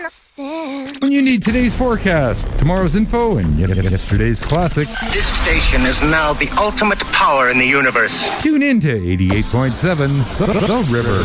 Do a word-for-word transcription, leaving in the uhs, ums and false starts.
When you need today's forecast, tomorrow's info, and yesterday's classics, this station is now the ultimate power in the universe. Tune in to eighty-eight point seven The River.